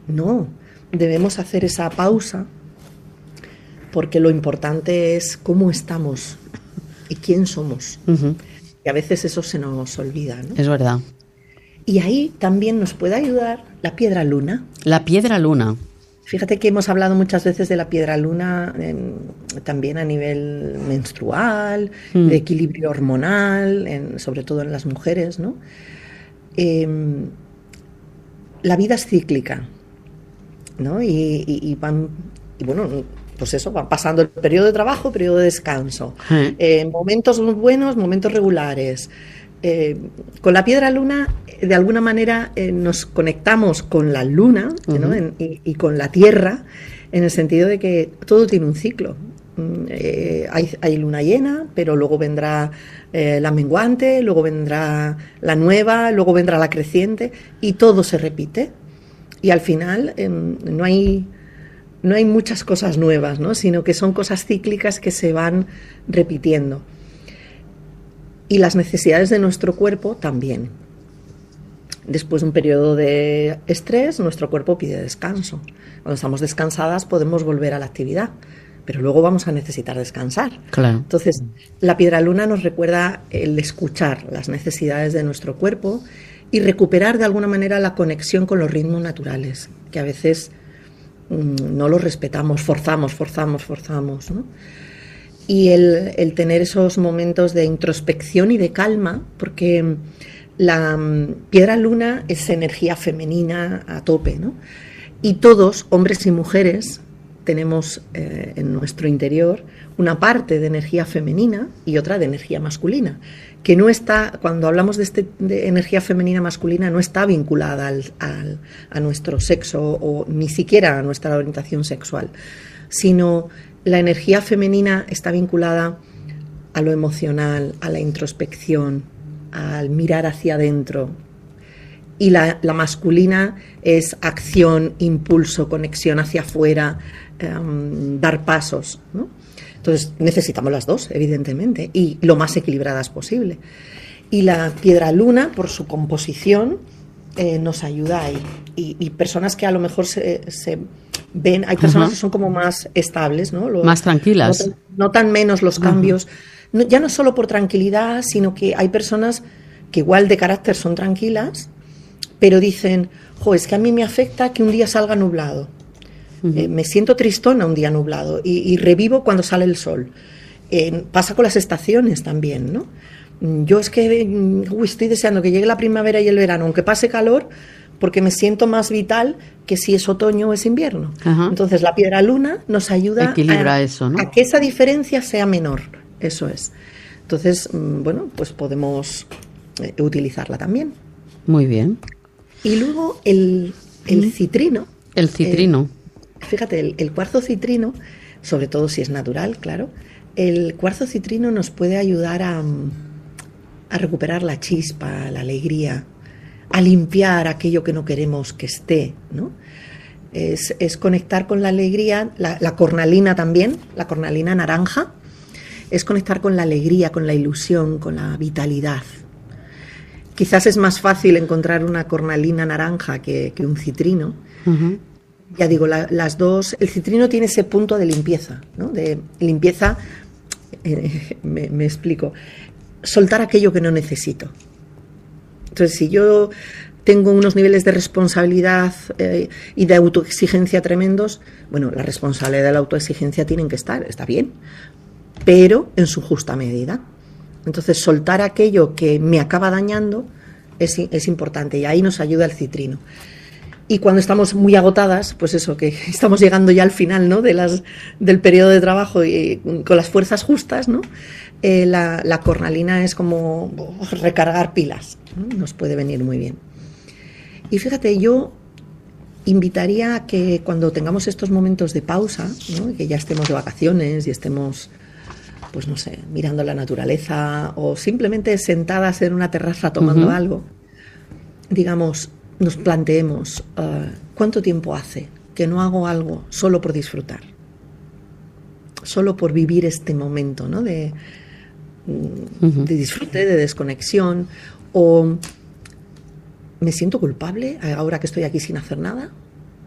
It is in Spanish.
No, debemos hacer esa pausa porque lo importante es cómo estamos y quién somos. Y a veces eso se nos olvida, ¿no? Es verdad. Y ahí también nos puede ayudar la piedra luna. La piedra luna. Fíjate que hemos hablado muchas veces de la piedra luna también a nivel menstrual, de equilibrio hormonal, sobre todo en las mujeres, ¿no? La vida es cíclica, ¿no? Y bueno, pues eso, va pasando el periodo de trabajo, periodo de descanso, momentos buenos, momentos regulares. Con la piedra luna, de alguna manera, nos conectamos con la luna, ¿no? y con la tierra, en el sentido de que todo tiene un ciclo. Hay luna llena, pero luego vendrá la menguante, luego vendrá la nueva, luego vendrá la creciente, y todo se repite. Y al final no hay muchas cosas nuevas, ¿no? Sino que son cosas cíclicas que se van repitiendo. Y las necesidades de nuestro cuerpo también. Después de un periodo de estrés, nuestro cuerpo pide descanso. Cuando estamos descansadas podemos volver a la actividad, pero luego vamos a necesitar descansar. Claro. Entonces, la piedra luna nos recuerda el escuchar las necesidades de nuestro cuerpo y recuperar de alguna manera la conexión con los ritmos naturales, que a veces no los respetamos, forzamos, ¿no? Y el tener esos momentos de introspección y de calma, porque la piedra luna es energía femenina a tope, ¿no? Y todos, hombres y mujeres, tenemos en nuestro interior una parte de energía femenina y otra de energía masculina, que no está, cuando hablamos de energía femenina masculina, no está vinculada a nuestro sexo o ni siquiera a nuestra orientación sexual, sino la energía femenina está vinculada a lo emocional, a la introspección, al mirar hacia adentro. Y la masculina es acción, impulso, conexión hacia afuera, dar pasos, ¿no? Entonces necesitamos las dos, evidentemente, y lo más equilibradas posible. Y la piedra luna, por su composición, nos ayuda ahí. Y personas que a lo mejor se ven, hay personas que son como más estables, ¿no? Más tranquilas. Notan menos los cambios, ya no solo por tranquilidad, sino que hay personas que igual de carácter son tranquilas, pero dicen, es que a mí me afecta que un día salga nublado. Me siento tristona un día nublado y revivo cuando sale el sol. Pasa con las estaciones también, ¿no? Yo es que estoy deseando que llegue la primavera y el verano, aunque pase calor, porque me siento más vital que si es otoño o es invierno. Entonces la piedra luna nos ayuda eso, ¿no? a que esa diferencia sea menor. Eso es. Entonces, bueno, pues podemos utilizarla también. Muy bien. Y luego el citrino. El citrino. Fíjate, el cuarzo citrino, sobre todo si es natural, claro, el cuarzo citrino nos puede ayudar a recuperar la chispa, la alegría, a limpiar aquello que no queremos que esté, ¿no? Es conectar con la alegría, la cornalina también, la cornalina naranja, es conectar con la alegría, con la ilusión, con la vitalidad. Quizás es más fácil encontrar una cornalina naranja que un citrino. Ya digo, las dos, el citrino tiene ese punto de limpieza, ¿no? De limpieza, me explico, soltar aquello que no necesito. Entonces, si yo tengo unos niveles de responsabilidad y de autoexigencia tremendos, bueno, la responsabilidad y la autoexigencia tienen que estar, está bien, pero en su justa medida. Entonces, soltar aquello que me acaba dañando es importante, y ahí nos ayuda el citrino. Y cuando estamos muy agotadas, pues eso, que estamos llegando ya al final, ¿no? del periodo de trabajo y con las fuerzas justas, ¿no? La cornalina es como recargar pilas, ¿no? Nos puede venir muy bien. Y fíjate, yo invitaría a que cuando tengamos estos momentos de pausa, ¿no? Que ya estemos de vacaciones y estemos, pues no sé, mirando la naturaleza o simplemente sentadas en una terraza tomando algo, digamos, nos planteemos cuánto tiempo hace que no hago algo solo por disfrutar, solo por vivir este momento, ¿no? de disfrute, de desconexión, o me siento culpable ahora que estoy aquí sin hacer nada,